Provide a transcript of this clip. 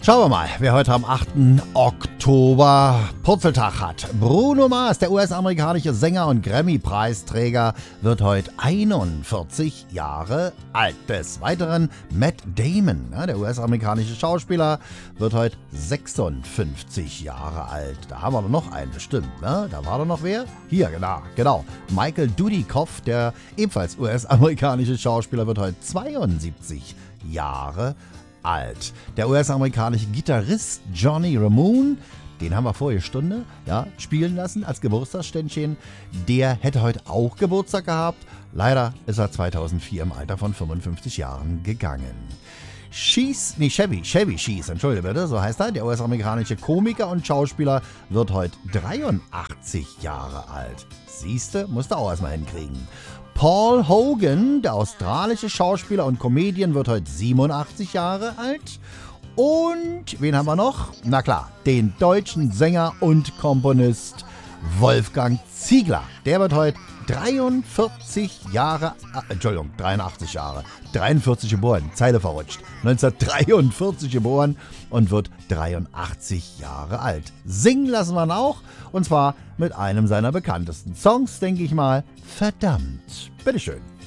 Schauen wir mal, wer heute am 8. Oktober Purzeltag hat. Bruno Mars, der US-amerikanische Sänger und Grammy-Preisträger, wird heute 41 Jahre alt. Des Weiteren Matt Damon, der US-amerikanische Schauspieler, wird heute 56 Jahre alt. Da haben wir doch noch einen bestimmt, ne? Da war doch noch wer? Hier, genau. Michael Dudikoff, der ebenfalls US-amerikanische Schauspieler, wird heute 72 Jahre alt. Der US-amerikanische Gitarrist Johnny Ramone, den haben wir vorige Stunde spielen lassen als Geburtstagsständchen. Der hätte heute auch Geburtstag gehabt. Leider ist er 2004 im Alter von 55 Jahren gegangen. Chevy Chase, entschuldige bitte, so heißt er. Der US-amerikanische Komiker und Schauspieler wird heute 83 Jahre alt. Siehste, musst du auch erstmal hinkriegen. Paul Hogan, der australische Schauspieler und Comedian, wird heute 87 Jahre alt. Und wen haben wir noch? Na klar, den deutschen Sänger und Komponist Wolfgang Ziegler. Der wird heute 83 Jahre, 43 geboren, Zeile verrutscht. 1943 geboren und wird 83 Jahre alt. Singen lassen wir ihn auch, und zwar mit einem seiner bekanntesten Songs, denke ich mal, Verdammt. Bitteschön.